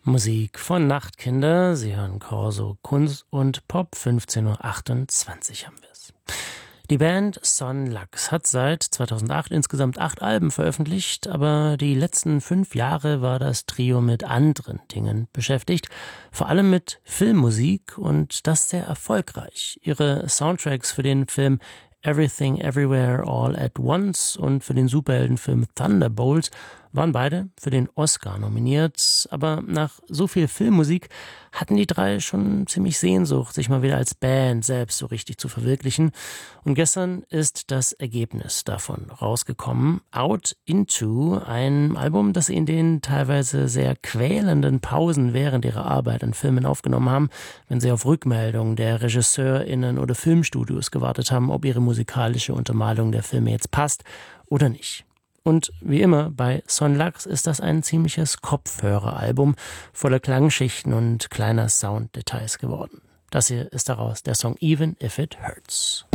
Musik von Nachtkinder. Sie hören Corso Kunst und Pop. 15:28 Uhr haben wir es. Die Band Son Lux hat seit 2008 insgesamt 8 Alben veröffentlicht, aber die letzten 5 Jahre war das Trio mit anderen Dingen beschäftigt, vor allem mit Filmmusik, und das sehr erfolgreich. Ihre Soundtracks für den Film Everything Everywhere All at Once und für den Superheldenfilm Thunderbolt waren beide für den Oscar nominiert. Aber nach so viel Filmmusik hatten die drei schon ziemlich Sehnsucht, sich mal wieder als Band selbst so richtig zu verwirklichen. Und gestern ist das Ergebnis davon rausgekommen. Out Into, ein Album, das sie in den teilweise sehr quälenden Pausen während ihrer Arbeit an Filmen aufgenommen haben, wenn sie auf Rückmeldungen der RegisseurInnen oder Filmstudios gewartet haben, ob ihre musikalische Untermalung der Filme jetzt passt oder nicht. Und wie immer bei Son Lux ist das ein ziemliches Kopfhöreralbum voller Klangschichten und kleiner Sounddetails geworden. Das hier ist daraus der Song Even If It Hurts.